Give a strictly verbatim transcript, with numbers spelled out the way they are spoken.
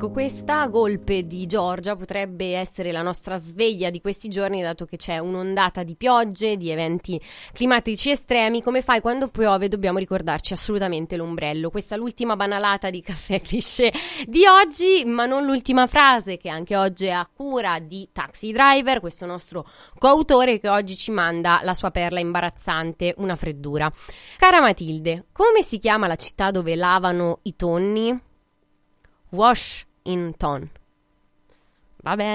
Ecco, questa golpe di Giorgia potrebbe essere la nostra sveglia di questi giorni, dato che c'è un'ondata di piogge, di eventi climatici estremi. Come fai quando piove? Dobbiamo ricordarci assolutamente l'ombrello. Questa è l'ultima banalata di Caffè Cliché di oggi, ma non l'ultima frase, che anche oggi è a cura di Taxi Driver, questo nostro coautore che oggi ci manda la sua perla imbarazzante, una freddura. Cara Matilde, come si chiama la città dove lavano i tonni? Washington. Va bene.